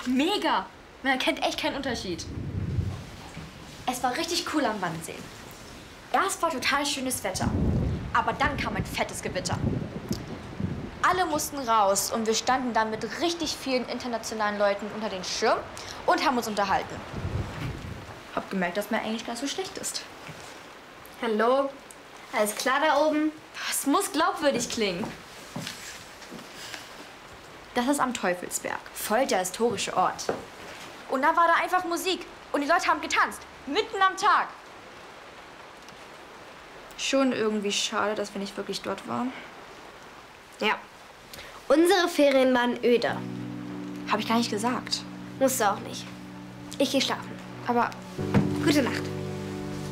Mega! Man erkennt echt keinen Unterschied. Es war richtig cool am Wannsee. Erst war total schönes Wetter, aber dann kam ein fettes Gewitter. Alle mussten raus und wir standen dann mit richtig vielen internationalen Leuten unter den Schirm und haben uns unterhalten. Hab gemerkt, dass mir eigentlich gar nicht so schlecht ist. Hallo? Alles klar da oben? Es muss glaubwürdig klingen. Das ist am Teufelsberg, voll der historische Ort. Und da war da einfach Musik und die Leute haben getanzt, mitten am Tag. Schon irgendwie schade, dass wir nicht wirklich dort waren. Ja. Unsere Ferien waren öde. Habe ich gar nicht gesagt. Musst du auch nicht. Ich gehe schlafen. Aber gute Nacht.